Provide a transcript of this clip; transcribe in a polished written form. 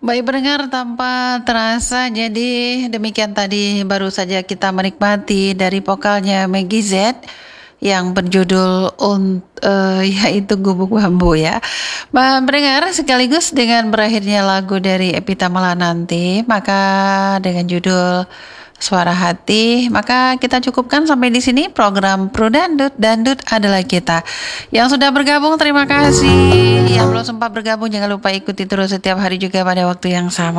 Baik pendengar, tanpa terasa jadi demikian tadi baru saja kita menikmati dari vokalnya Meggy Z yang berjudul yaitu Gubuk Bambu ya. Pendengar, sekaligus dengan berakhirnya lagu dari Epita Melananti, maka dengan judul Suara Hati, maka kita cukupkan sampai di sini program Pro Dandut. Dandut adalah kita. Yang sudah bergabung terima kasih. Yang belum sempat bergabung jangan lupa ikuti terus setiap hari juga pada waktu yang sama.